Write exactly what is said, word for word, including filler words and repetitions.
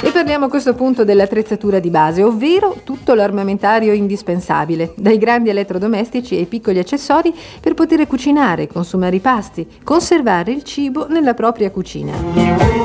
E parliamo a questo punto dell'attrezzatura di base, ovvero tutto l'armamentario indispensabile, dai grandi elettrodomestici ai piccoli accessori per poter cucinare, consumare i pasti, conservare il cibo nella propria cucina.